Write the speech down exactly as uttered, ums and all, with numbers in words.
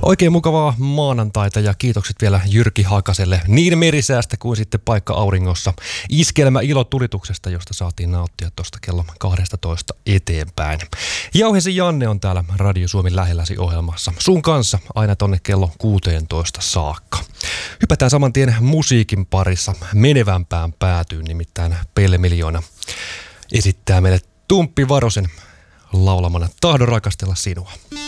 Oikein mukavaa maanantaita ja kiitokset vielä Jyrki Hakaselle niin merisäästä kuin sitten paikka auringossa. Iskelmä ilotulituksesta, josta saatiin nauttia tuosta kello kaksitoista eteenpäin. Jauhesi Janne on täällä Radio Suomen lähelläsi ohjelmassa sun kanssa aina tonne kello kuusitoista saakka. Hypätään saman tien musiikin parissa menevämpään päätyyn, nimittäin Pelle Miljoona esittää meille Tumppi Varosen laulamana Tahdon rakastella sinua.